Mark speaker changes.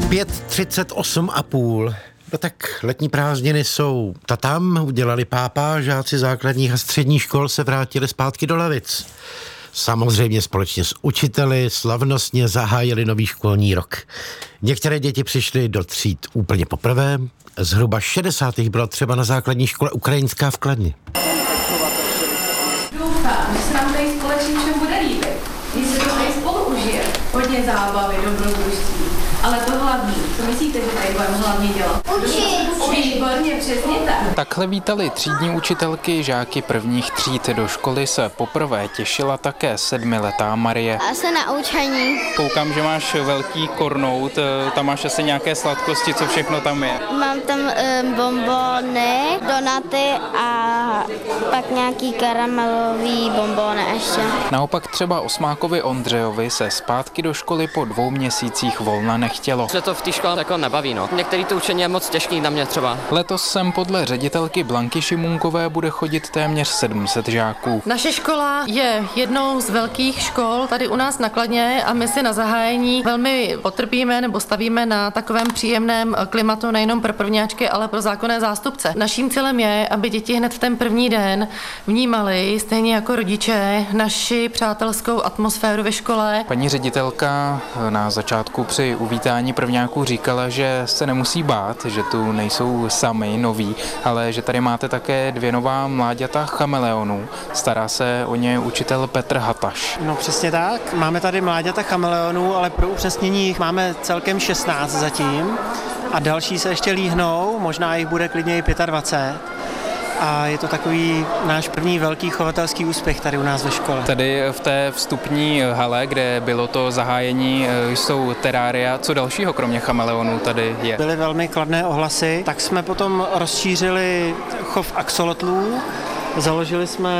Speaker 1: 5:38,5. No tak letní prázdniny jsou tam, udělali pápa, žáci základních a středních škol se vrátili zpátky do lavic. Samozřejmě společně s učiteli slavnostně zahájili nový školní rok. Některé děti přišly do tříd úplně poprvé, zhruba 60 bylo třeba na základní škole Ukrajinská v Kladně.
Speaker 2: Doufám, že se nám tady společně všem bude líbit. Když se to tady spolu užije. Hodně zábavy, dobrodružství. Ale to hlavní, co myslíte, že tady budeme hlavně dělat? Učit! Výborně, přesně tak.
Speaker 3: Takhle vítali třídní učitelky žáky prvních tříd. Do školy se poprvé těšila také 7letá Marie.
Speaker 4: A se naučení.
Speaker 3: Koukám, že máš velký kornout, tam máš asi nějaké sladkosti, co všechno tam je.
Speaker 4: Mám tam bonbony, donaty a pak nějaký karamelový bonbony ještě.
Speaker 3: Naopak třeba osmákovi Ondřejovi se zpátky do školy po 2 měsících volna nechtělo.
Speaker 5: Se to v té škole jako nebaví, no. Některý to učení je moc těžký na mě třeba.
Speaker 3: Letos sem podle ředitelky Blanky Šimunkové bude chodit téměř 700 žáků.
Speaker 6: Naše škola je jednou z velkých škol tady u nás na Kladně a my si na zahájení velmi potrpíme nebo stavíme na takovém příjemném klimatu nejenom pro prvňáčky, ale pro zákonné zástupce. Naším cílem je, aby děti hned v ten první den vnímali, stejně jako rodiče, naši přátelskou atmosféru ve škole.
Speaker 3: Paní ředitelka na začátku při uvítání prvňáků říkala, že se nemusí bát, že tu nejsou sami noví, ale že tady máte také 2 nová mláďata chameleonů. Stará se o ně učitel Petr Hataš.
Speaker 7: No přesně tak. Máme tady mláďata chameleonů, ale pro upřesnění jich máme celkem 16 zatím. A další se ještě líhnou, možná jich bude klidně i 25. A je to takový náš první velký chovatelský úspěch tady u nás ve škole.
Speaker 3: Tady v té vstupní hale, kde bylo to zahájení, jsou terária. Co dalšího kromě chameleonů tady je?
Speaker 7: Byly velmi kladné ohlasy, tak jsme potom rozšířili chov axolotlů. Založili jsme